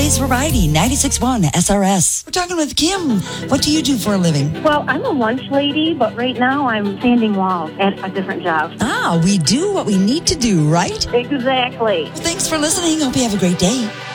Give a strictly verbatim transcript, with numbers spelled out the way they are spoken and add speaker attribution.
Speaker 1: Today's Variety, ninety-six point one S R S. We're talking with Kim. What do you do for a living?
Speaker 2: Well, I'm a lunch lady, but right now I'm sanding walls at a different job.
Speaker 1: Ah, we do what we need to do, right?
Speaker 2: Exactly.
Speaker 1: Well, thanks for listening. Hope you have a great day.